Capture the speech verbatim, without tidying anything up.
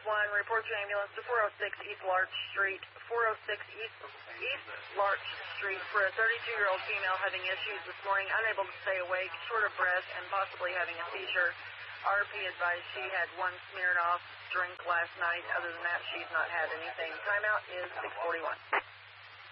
one, report to ambulance to four oh six East Larch Street, four oh six East, East Larch Street for a thirty-two-year-old female having issues this morning, unable to stay awake, short of breath, and possibly having a seizure. R P advised she had one Smirnoff drink last night. Other than that, she's not had anything. Timeout is six forty-one.